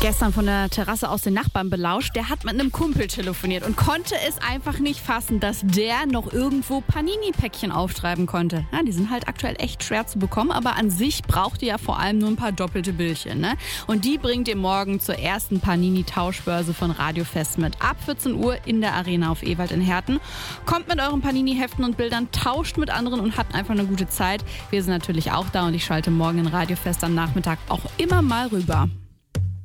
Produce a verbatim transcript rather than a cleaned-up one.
Gestern von der Terrasse aus den Nachbarn belauscht. Der hat mit einem Kumpel telefoniert und konnte es einfach nicht fassen, dass der noch irgendwo Panini-Päckchen auftreiben konnte. Ja, die sind halt aktuell echt schwer zu bekommen, aber an sich braucht ihr ja vor allem nur ein paar doppelte Bildchen. Ne? Und die bringt ihr morgen zur ersten Panini-Tauschbörse von Radiofest mit. Ab vierzehn Uhr in der Arena auf Ewald in Herten. Kommt mit euren Panini-Heften und Bildern, tauscht mit anderen und habt einfach eine gute Zeit. Wir sind natürlich auch da und ich schalte morgen in Radiofest am Nachmittag auch immer mal rüber.